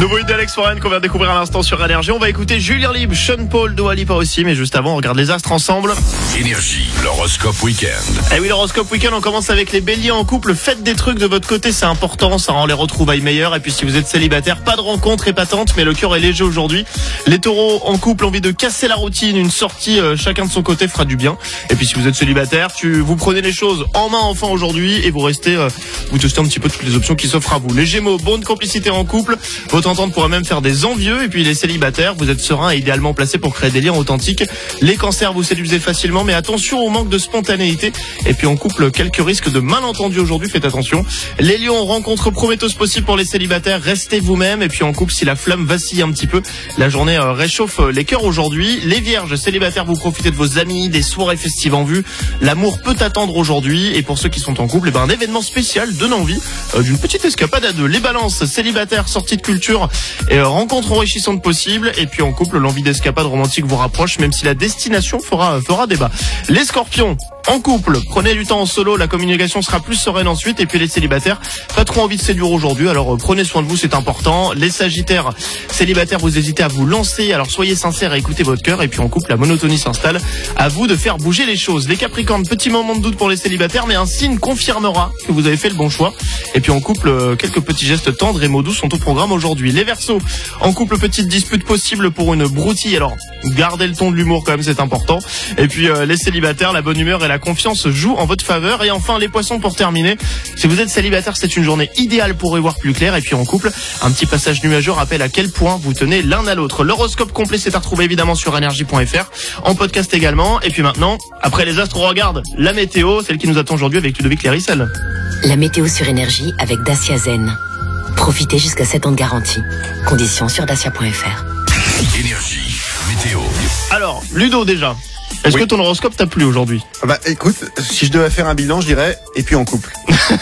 Nouveau hit d'Alex Warren qu'on vient de découvrir à l'instant sur Énergie. On va écouter Julien Libre, Sean Paul, Dua Lipa aussi, mais juste avant, on regarde les astres ensemble. Énergie, l'horoscope week-end. Eh oui, l'horoscope week-end, on commence avec les béliers en couple. Faites des trucs de votre côté, c'est important, ça rend les retrouvailles meilleures. Et puis si vous êtes célibataire, pas de rencontre épatante, mais le cœur est léger aujourd'hui. Les taureaux en couple, envie de casser la routine, une sortie chacun de son côté fera du bien. Et puis si vous êtes célibataire, vous prenez les choses en main enfin aujourd'hui et vous restez, vous testez un petit peu toutes les options qui s'offrent à vous. Les gémeaux, bonne complicité en couple, votre entente pourra même faire des envieux. Et puis les célibataires, vous êtes serein et idéalement placé pour créer des liens authentiques. Les cancers, vous séduisez facilement, mais attention au manque de spontanéité. Et puis en couple, quelques risques de malentendus aujourd'hui, faites attention. Les lions, rencontre prometteuse possible pour les célibataires, restez vous-même. Et puis en couple, si la flamme vacille un petit peu, la journée réchauffe les cœurs aujourd'hui. Les vierges, célibataires, vous profitez de vos amis, des soirées festives en vue. L'amour peut attendre aujourd'hui. Et pour ceux qui sont en couple, un événement spécial donne envie d'une petite escapade à deux. Les balances, célibataires, sortie de culture et rencontres enrichissantes possibles. Et puis en couple, l'envie d'escapade romantique vous rapproche, même si la destination fera débat. Les scorpions, en couple, prenez du temps en solo, la communication sera plus sereine ensuite. Et puis les célibataires, pas trop envie de séduire aujourd'hui, alors prenez soin de vous, c'est important. Les sagittaires, célibataires, vous hésitez à vous lancer, alors soyez sincères et écoutez votre cœur. Et puis en couple, la monotonie s'installe, à vous de faire bouger les choses. Les capricornes, petit moment de doute pour les célibataires, mais un signe confirmera que vous avez fait le bon choix. Et puis en couple, quelques petits gestes tendres et mots doux sont au programme aujourd'hui. Les verseaux, en couple, petite dispute possible pour une broutille, alors gardez le ton de l'humour quand même, c'est important. Et puis les célibataires, la bonne humeur et la confiance jouent en votre faveur. Et enfin les poissons, pour terminer, si vous êtes célibataire, c'est une journée idéale pour y voir plus clair. Et puis en couple, un petit passage nuageux rappelle à quel point vous tenez l'un à l'autre. L'horoscope complet, c'est à retrouver évidemment sur énergie.fr, en podcast également. Et puis maintenant, après les astres, on regarde la météo, celle qui nous attend aujourd'hui avec Ludovic Lérissel. La météo sur Énergie avec Dacia Zen. Profitez jusqu'à 7 ans de garantie. Conditions sur dacia.fr. Énergie, météo. Alors, Ludo déjà, est-ce que ton horoscope t'a plu aujourd'hui? Bah écoute, si je devais faire un bilan, je dirais et puis en couple.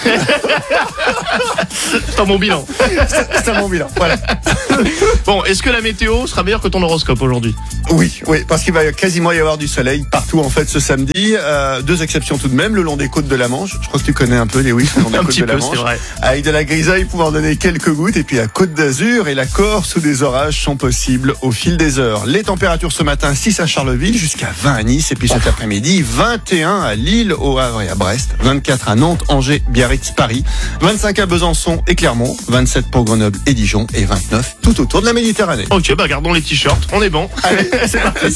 C'est un bon bilan. C'est un bon bilan, voilà. Bon, est-ce que la météo sera meilleure que ton horoscope aujourd'hui? Oui, parce qu'il va quasiment y avoir du soleil partout en fait ce samedi. Deux exceptions tout de même, le long des côtes de la Manche. Je crois que tu connais un peu les le long des côtes de la Manche. C'est vrai. Avec de la grisaille pouvoir donner quelques gouttes. Et puis la Côte d'Azur et la Corse où des orages sont possibles au fil des heures. Les températures ce matin, 6 à Charleville, jusqu'à 20 à Nice. Et puis cet après-midi, 21 à Lille, au Havre et à Brest. 24 à Nantes, Angers, Biarritz, Paris. 25 à Besançon et Clermont. 27 pour Grenoble et Dijon. Et 29 tout autour de la Méditerranée. Ok, gardons les t-shirts, on est bon. Allez, c'est parti.